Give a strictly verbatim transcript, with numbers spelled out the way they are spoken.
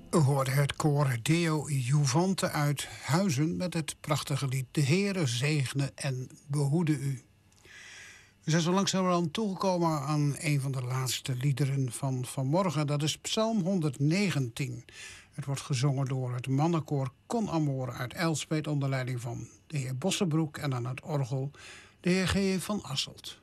U hoorde het koor Deo Juvante uit Huizen met het prachtige lied De Heere zegene en behoede u. We zijn zo langzamerhand toegekomen aan een van de laatste liederen van vanmorgen. Dat is Psalm honderddegentien. Het wordt gezongen door het mannenkoor Con Amore uit Elspeet onder leiding van de heer Bossenbroek en aan het orgel de heer G. van Asselt.